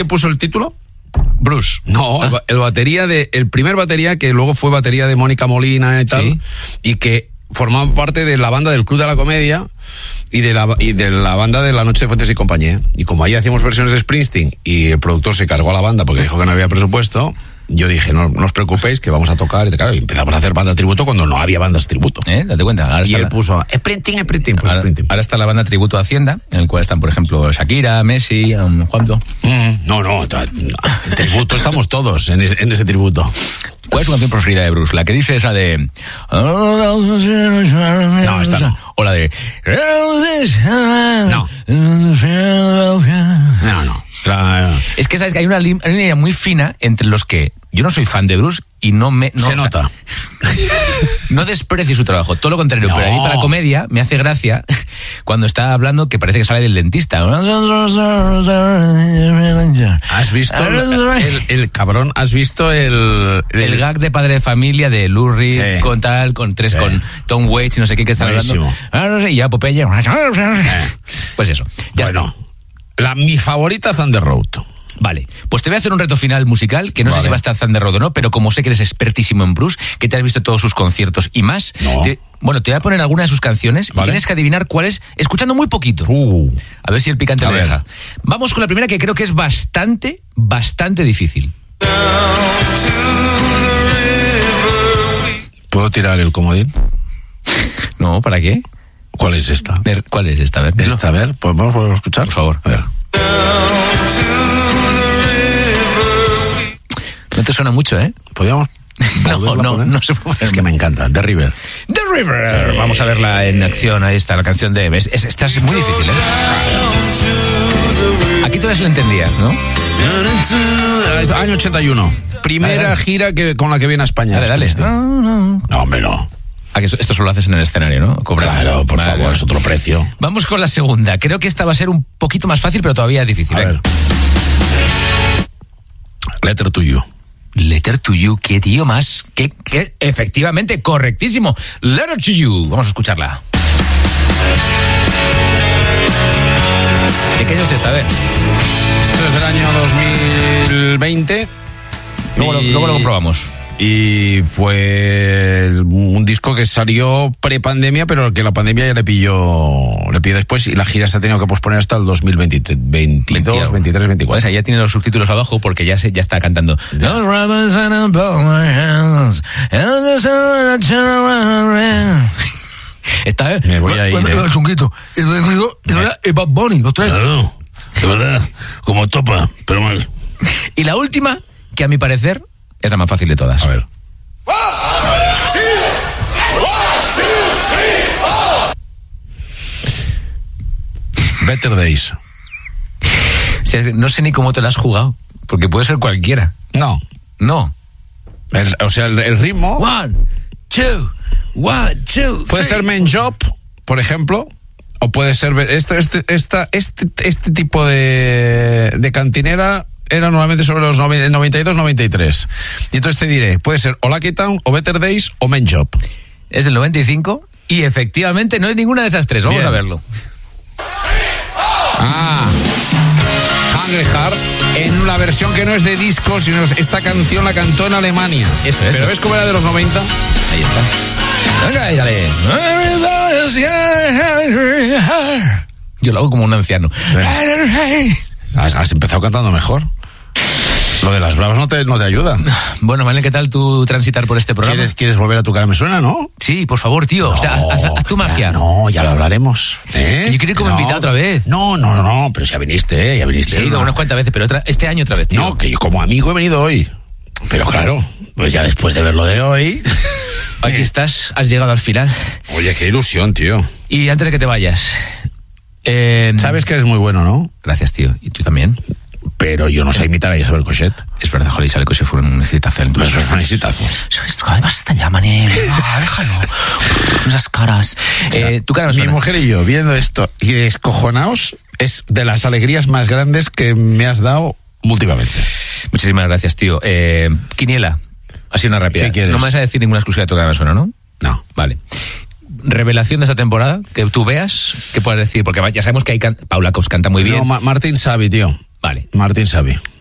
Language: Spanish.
¿Qué puso el título? Bruce. No, el primer batería que luego fue batería de Mónica Molina y tal, ¿sí? Y que formaba parte de la banda del Club de la Comedia y de la banda de La Noche de Fuentes y Compañía. Y como ahí hacíamos versiones de Springsteen y el productor se cargó a la banda porque dijo que no había presupuesto, yo dije, no os preocupéis que vamos a tocar. Y claro, empezamos a hacer banda tributo cuando no había bandas tributo. Date cuenta. Ahora y él puso Springsteen. Ahora está la banda tributo a Hacienda, en el cual están, por ejemplo, Shakira, Messi, Juanjo. No, tributo estamos todos en ese tributo. ¿Cuál es tu canción preferida de Bruce? La que dice esa de... No, esta no. O la de... No. Es que sabes que hay una línea muy fina entre los que yo no soy fan de Bruce y se nota. No desprecio su trabajo, todo lo contrario, pero ahí para la comedia me hace gracia cuando está hablando que parece que sale del dentista. ¿Has visto el cabrón? ¿Has visto el gag de Padre de Familia de Lou Reed con Tom Waits y no sé qué que están hablando? Y ya Popeye. Pues eso. Bueno, mi favorita, Thunder Road. Vale, pues te voy a hacer un reto final musical, que no sé si va a estar Thunder Road o no, pero como sé que eres expertísimo en Bruce, que te has visto todos sus conciertos y más, te voy a poner alguna de sus canciones y tienes que adivinar cuál es, escuchando muy poquito. A ver si el picante lo deja. Vamos con la primera, que creo que es bastante difícil. ¿Puedo tirar el comodín? No, ¿para qué? ¿Cuál es esta? ¿Cuál es esta? A ver, pues vamos a escuchar. Por favor. A ver. No te suena mucho, ¿eh? ¿Podríamos? No se puede. Es que me encanta. The River. The River. Sí. Vamos a verla en acción. Ahí está la canción de... Esta es muy difícil, ¿eh? Aquí todavía se la entendía, ¿no? Año 81. Primera gira con la que viene a España. Dale. No, hombre, no. Esto solo lo haces en el escenario, ¿no? Claro, por favor, es otro precio. Vamos con la segunda. Creo que esta va a ser un poquito más fácil, pero todavía es difícil. A ver. Letter to You. Letter to You, qué tío más. Que efectivamente, correctísimo. Letter to You. Vamos a escucharla. ¿Qué año es esta? A ver. Esto es del año 2020. Luego lo comprobamos. Y fue un disco que salió pre-pandemia, pero que la pandemia ya le pilló después, y la gira se ha tenido que posponer hasta el 2022, 23, 24. Pues ahí ya tiene los subtítulos abajo porque ya está cantando. Me voy a ir. El chunguito. Y Bad Bunny, los tres. Claro, de verdad, como topa, pero mal. Y la última, que a mi parecer es la más fácil de todas. A ver. Better Days. O sea, no sé ni cómo te la has jugado, porque puede ser cualquiera. No. El ritmo. 1, 2, 1, 2. Puede ser Men Job, por ejemplo. O puede ser este tipo de cantinera. Era normalmente sobre los 92-93. Y entonces te diré, puede ser o Lucky Town, o Better Days, o Men Job. Es del 95 y efectivamente no es ninguna de esas tres. Vamos a verlo. Hungry Heart, en una versión que no es de disco, sino esta canción la cantó en Alemania. Eso es. Pero ¿ves cómo era de los 90? Ahí está. Venga, ahí, dale. Yo lo hago como un anciano. Has empezado cantando mejor. Lo de las bravas no te ayuda. Bueno, Manel, ¿qué tal tú transitar por este programa? ¿Quieres volver a tu cara me suena, no? Sí, por favor, tío. No, o sea, haz tu magia. No, ya lo hablaremos. Que yo quiero ir como invitado otra vez. No, pero ya viniste, Sí, unas cuantas veces, pero este año otra vez, tío. No, que yo como amigo he venido hoy. Pero claro, pues ya después de ver lo de hoy... Aquí estás, has llegado al final. Oye, qué ilusión, tío. Y antes de que te vayas... Sabes que eres muy bueno, ¿no? Gracias, tío. ¿Y tú también? Pero yo no sé imitar a Isabel Cochet. Es verdad, joder, Isabel Cochet fue un exitazo. Eso es un exitazo. Basta ya, Manel. Déjalo. Esas caras. Tu cara me suena. Mi mujer y yo, viendo esto y descojonaos, es de las alegrías más grandes que me has dado últimamente. Muchísimas gracias, tío. Quiniela, así una rápida. Si quieres. No me vas a decir ninguna exclusiva de tu cara me suena, ¿no? No. Vale. Revelación de esta temporada, que tú veas, ¿qué puedes decir? Porque ya sabemos que hay Paula Cox canta muy bien. No, Martín Savi, tío. Vale. Martín Savi.